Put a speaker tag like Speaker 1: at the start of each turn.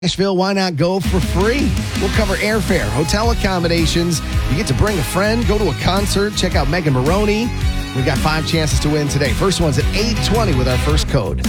Speaker 1: Nashville, why not go for free? We'll cover airfare, hotel accommodations. You get to bring a friend, go to a concert, check out Megan Maroney. We've got 5 chances to win today. First one's at 8:20 with our first code.